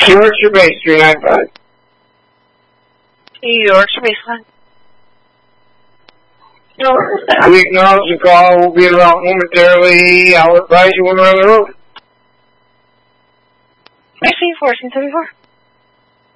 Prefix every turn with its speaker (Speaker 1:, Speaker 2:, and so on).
Speaker 1: Yorkshire base 395.
Speaker 2: Yorkshire baseline.
Speaker 1: We acknowledge the call. We'll be around momentarily. I'll advise you when we're on the road.
Speaker 2: I see 1474.